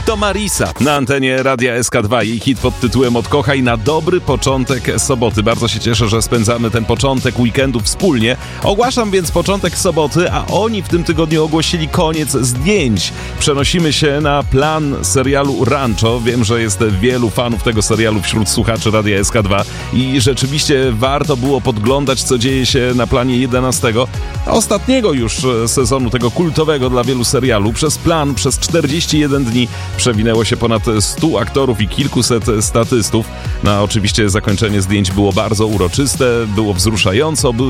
To Marisa na antenie Radia SK2. Jej hit pod tytułem Odkochaj na dobry początek soboty. Bardzo się cieszę, że spędzamy ten początek weekendu wspólnie. Ogłaszam więc początek soboty, a oni w tym tygodniu ogłosili koniec zdjęć. Przenosimy się na plan serialu Rancho. Wiem, że jest wielu fanów tego serialu wśród słuchaczy Radia SK2 i rzeczywiście warto było podglądać, co dzieje się na planie 11. Ostatniego już sezonu tego kultowego dla wielu serialu. Przez plan, przez 41 dni przewinęło się ponad 100 aktorów i kilkuset statystów. No a oczywiście zakończenie zdjęć było bardzo uroczyste, było wzruszająco, były